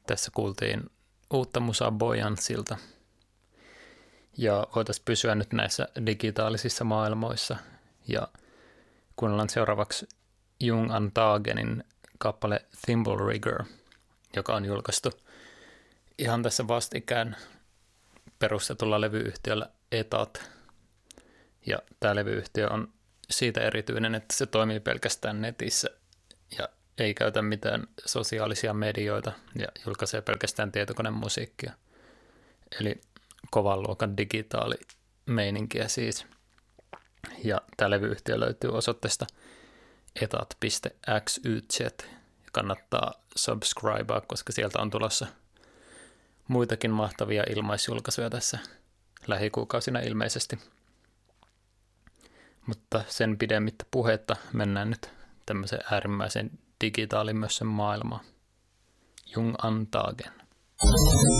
Tässä kuultiin uutta musaa Boyansilta. Ja voitaisiin pysyä nyt näissä digitaalisissa maailmoissa. Ja kuunnellaan seuraavaksi Jung Antagenin kappale Thimble Rigger, joka on julkaistu ihan tässä vastikään perustetulla levyyhtiöllä Etat. Ja tämä levyyhtiö on siitä erityinen, että se toimii pelkästään netissä ja ei käytä mitään sosiaalisia medioita ja julkaisee pelkästään tietokonemusiikkia. Eli kovan luokan digitaalimeininkiä siis. Ja tämä levyyhtiö löytyy osoitteesta etat.xyz. Kannattaa subscribea, koska sieltä on tulossa muitakin mahtavia ilmaisjulkaisuja tässä lähikuukausina ilmeisesti. Mutta sen pidemmittä puhetta mennään nyt tämmöiseen äärimmäiseen digitaalimössön maailmaan. Jung Antagen.